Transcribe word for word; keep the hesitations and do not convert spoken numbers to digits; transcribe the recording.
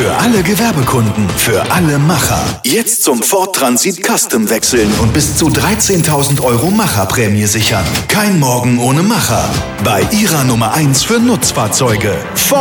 Für alle Gewerbekunden, für alle Macher. Jetzt zum Ford Transit Custom wechseln und bis zu dreizehntausend Euro Macherprämie sichern. Kein Morgen ohne Macher. Bei Ihrer Nummer eins für Nutzfahrzeuge. Ford